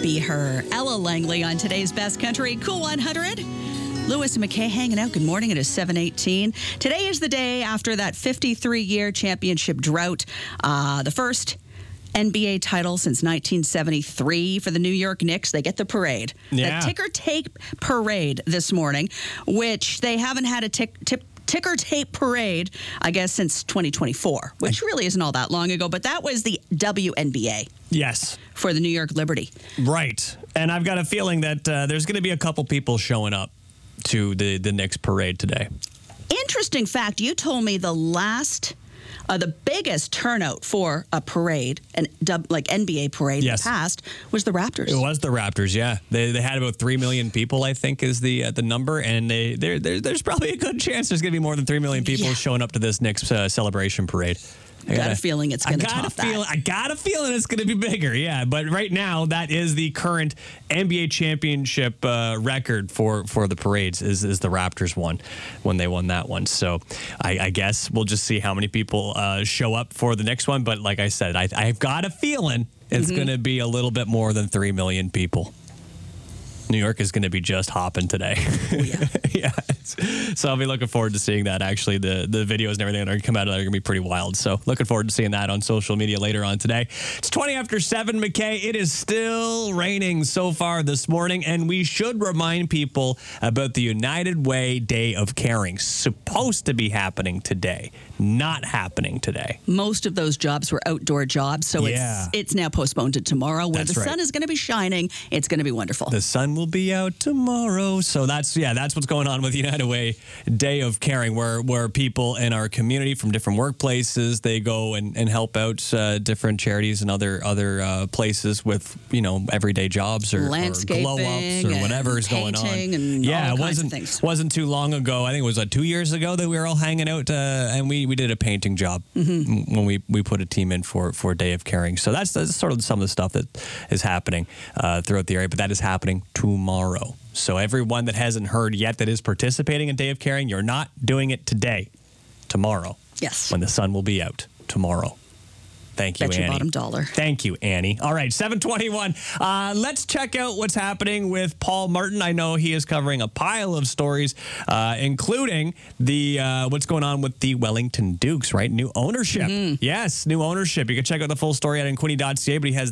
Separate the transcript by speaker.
Speaker 1: Be Her. Ella Langley on today's Best Country Cool 100. Lewis and McKay hanging out. Good morning. It is 7:18. Today is the day after that 53-year championship drought. The first NBA title since 1973 for the New York Knicks. They get the parade.
Speaker 2: Yeah.
Speaker 1: The ticker tape parade this morning, which they haven't had a ticker tape parade, I guess, since 2024, which really isn't all that long ago. But that was the WNBA.
Speaker 2: Yes.
Speaker 1: For the New York Liberty.
Speaker 2: Right. And I've got a feeling that there's going to be a couple people showing up to the Knicks parade today.
Speaker 1: Interesting fact, you told me the biggest turnout for a parade, like NBA parade in the past, was the Raptors.
Speaker 2: It was the Raptors, yeah. They had about 3 million people, I think, is the number, and there's probably a good chance there's going to be more than 3 million people showing up to this Knicks celebration parade.
Speaker 1: I got a feeling it's going to top that.
Speaker 2: I got a feeling it's going to be bigger, yeah. But right now, that is the current NBA championship record for the parades is the Raptors one when they won that one. So I guess we'll just see how many people show up for the next one. But like I said, I've got a feeling it's going to be a little bit more than 3 million people. New York is going to be just hopping today.
Speaker 1: Oh, yeah.
Speaker 2: Yeah. So I'll be looking forward to seeing that. Actually, the videos and everything that are going to come out of that are going to be pretty wild. So looking forward to seeing that on social media later on today. It's 20 after 7, McKay. It is still raining so far this morning, and we should remind people about the United Way Day of Caring. Supposed to be happening today. Not happening today.
Speaker 1: Most of those jobs were outdoor jobs, so it's now postponed to tomorrow where the sun is going to be shining. It's going to be wonderful.
Speaker 2: The sun will be out tomorrow. So that's what's going on with United Way Day of Caring, where people in our community from different workplaces, they go and help out different charities and other places with, everyday jobs or glow ups or whatever is going on.
Speaker 1: And
Speaker 2: it wasn't too long ago. I think it was 2 years ago that we were all hanging out and we did a painting job when we put a team in for Day of Caring. So that's sort of some of the stuff that is happening throughout the area, but that is happening tomorrow. So everyone that hasn't heard yet that is participating in Day of Caring, you're not doing it today. Tomorrow.
Speaker 1: Yes.
Speaker 2: When the sun will be out. Tomorrow. Thank you,
Speaker 1: Bet
Speaker 2: Annie.
Speaker 1: your bottom dollar.
Speaker 2: Thank you, Annie. All right, 7:21. Let's check out what's happening with Paul Martin. I know he is covering a pile of stories, including the what's going on with the Wellington Dukes, right? New ownership. Yes, new ownership. You can check out the full story at inquini.ca, but he has